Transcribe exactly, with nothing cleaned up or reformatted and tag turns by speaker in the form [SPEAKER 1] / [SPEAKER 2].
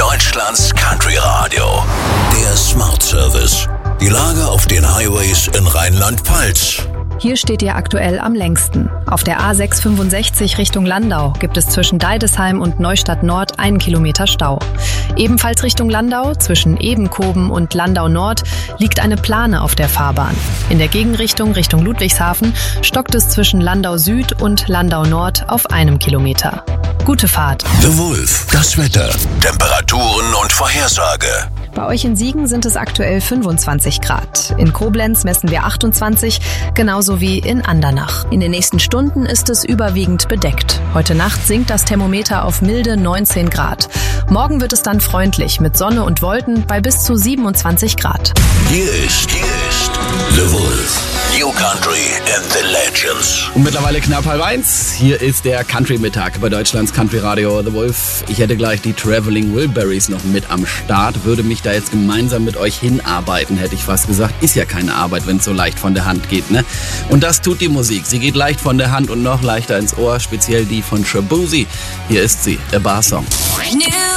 [SPEAKER 1] Deutschlands Country Radio. Der Smart Service. Die Lage auf den Highways in Rheinland-Pfalz.
[SPEAKER 2] Hier steht ihr aktuell am längsten. Auf der A sechs fünfundsechzig Richtung Landau gibt es zwischen Deidesheim und Neustadt Nord einen Kilometer Stau. Ebenfalls Richtung Landau, zwischen Ebenkoben und Landau Nord, liegt eine Plane auf der Fahrbahn. In der Gegenrichtung Richtung Ludwigshafen stockt es zwischen Landau Süd und Landau Nord auf einem Kilometer. Gute Fahrt.
[SPEAKER 1] The Wolf, das Wetter, Temperaturen und Vorhersage.
[SPEAKER 2] Bei euch in Siegen sind es aktuell fünfundzwanzig Grad. In Koblenz messen wir achtundzwanzig, genauso wie in Andernach. In den nächsten Stunden ist es überwiegend bedeckt. Heute Nacht sinkt das Thermometer auf milde neunzehn Grad. Morgen wird es dann freundlich mit Sonne und Wolken bei bis zu siebenundzwanzig Grad.
[SPEAKER 1] Hier ist, hier ist The Wolf. New Country and the Legends.
[SPEAKER 3] Und mittlerweile knapp halb eins. Hier ist der Country-Mittag bei Deutschlands Country Radio The Wolf. Ich hätte gleich die Traveling Wilburys noch mit am Start. Würde mich da jetzt gemeinsam mit euch hinarbeiten, hätte ich fast gesagt. Ist ja keine Arbeit, wenn es so leicht von der Hand geht, ne? Und das tut die Musik. Sie geht leicht von der Hand und noch leichter ins Ohr. Speziell die von Shaboozey. Hier ist sie, der Bar Song.